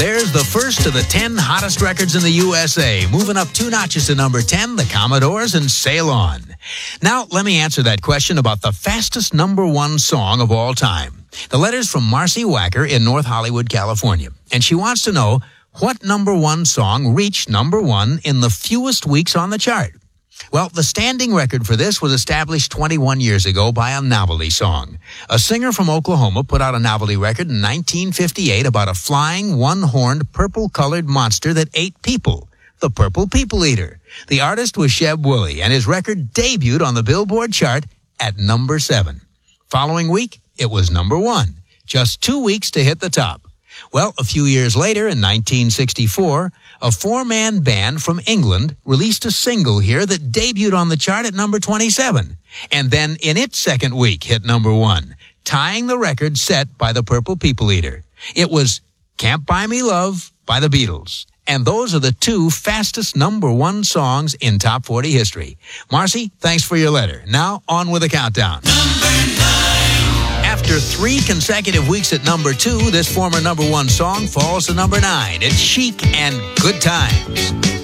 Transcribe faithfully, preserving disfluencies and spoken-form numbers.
There's the first of the ten hottest records in the U S A. Moving up two notches to number ten, the Commodores and Sail On. Now, let me answer that question about the fastest number one song of all time. The letter's from Marcy Wacker in North Hollywood, California. And she wants to know what number one song reached number one in the fewest weeks on the chart. Well, the standing record for this was established twenty-one years ago by a novelty song. A singer from Oklahoma put out a novelty record in nineteen fifty-eight about a flying, one-horned, purple-colored monster that ate people, the Purple People Eater. The artist was Sheb Wooley, and his record debuted on the Billboard chart at number seven. Following week, it was number one, just two weeks to hit the top. Well, a few years later, in nineteen sixty-four, a four-man band from England released a single here that debuted on the chart at number twenty-seven, and then in its second week hit number one, tying the record set by the Purple People Eater. It was Can't Buy Me Love by the Beatles. And those are the two fastest number one songs in Top forty history. Marcy, thanks for your letter. Now, on with the countdown. After three consecutive weeks at number two, this former number one song falls to number nine. It's Chic and Good Times.